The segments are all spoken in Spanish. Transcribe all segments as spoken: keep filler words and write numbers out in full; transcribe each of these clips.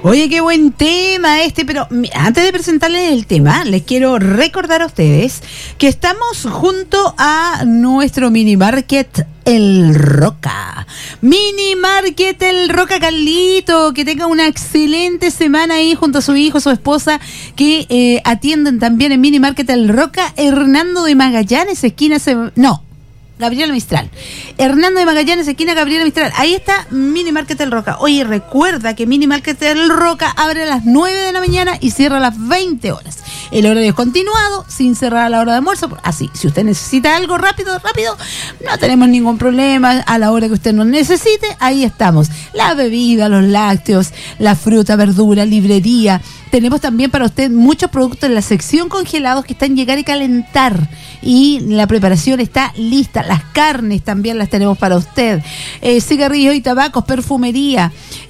Oye, qué buen tema este, pero antes de presentarles el tema, les quiero recordar a ustedes que estamos junto a nuestro mini market El Roca. Mini Market El Roca, Carlito, que tenga una excelente semana ahí junto a su hijo, su esposa, que eh, atienden también en Mini Market El Roca, Hernando de Magallanes, esquina... Se... No. Gabriela Mistral. Hernando de Magallanes, esquina Gabriela Mistral. Ahí está Mini Market El Roca. Oye, recuerda que Mini Market El Roca abre a las nueve de la mañana y cierra a las veinte horas. El horario es continuado, sin cerrar a la hora de almuerzo. Así, si usted necesita algo rápido, rápido, no tenemos ningún problema. A la hora que usted nos necesite, ahí estamos. La bebida, los lácteos, la fruta, verdura, librería. Tenemos también para usted muchos productos en la sección congelados que están llegar y calentar. Y la preparación está lista. Las carnes también las tenemos para usted. Eh, cigarrillos y tabacos, perfumería,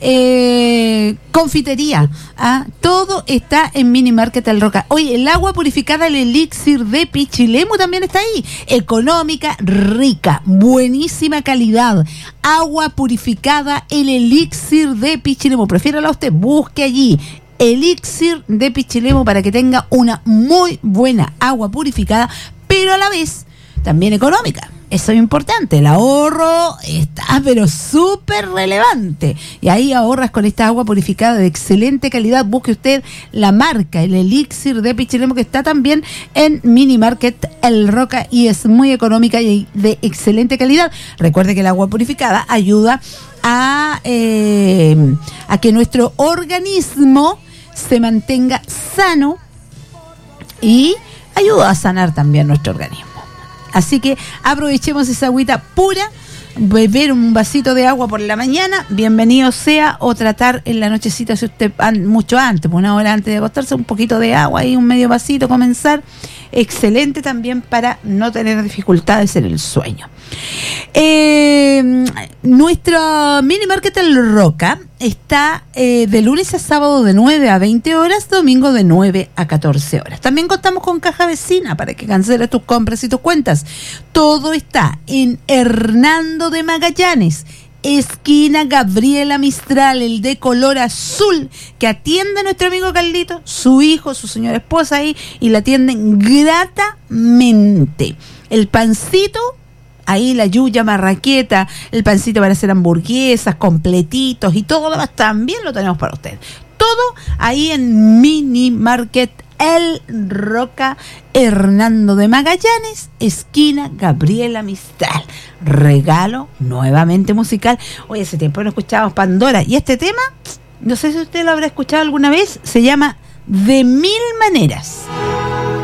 eh, confitería. ¿ah? Todo está en Mini Market El Roca. Oye, el agua purificada, el elixir de Pichilemu también está ahí. Económica, rica, buenísima calidad. Agua purificada, el elixir de Pichilemu. Prefiérala usted, busque allí. Elixir de Pichilemu para que tenga una muy buena agua purificada, pero a la vez también económica. Eso es importante. El ahorro está pero súper relevante. Y ahí ahorras con esta agua purificada de excelente calidad. Busque usted la marca, el elixir de Pichilemu, que está también en Mini Market El Roca y es muy económica y de excelente calidad. Recuerde que el agua purificada ayuda a, eh, a que nuestro organismo se mantenga sano y ayuda a sanar también nuestro organismo. Así que aprovechemos esa agüita pura, beber un vasito de agua por la mañana, bienvenido sea, o tratar en la nochecita, si usted mucho antes, una hora antes de acostarse, un poquito de agua y un medio vasito, comenzar. Excelente también para no tener dificultades en el sueño. Eh, nuestro Mini Market El Roca está eh, de lunes a sábado de nueve a veinte horas, domingo de nueve a catorce horas. También contamos con caja vecina para que canceles tus compras y tus cuentas. Todo está en Hernando de Magallanes, esquina Gabriela Mistral, el de color azul, que atiende a nuestro amigo Carlito, su hijo, su señora esposa ahí, y la atienden gratamente. El pancito, ahí la yuya marraqueta, el pancito para hacer hamburguesas, completitos y todo lo demás, también lo tenemos para usted. Todo ahí en Mini Market El Roca, Hernando de Magallanes, esquina Gabriela Mistral. Regalo nuevamente musical. Oye, hace tiempo no escuchábamos Pandora. Y este tema, no sé si usted lo habrá escuchado alguna vez, se llama De Mil Maneras.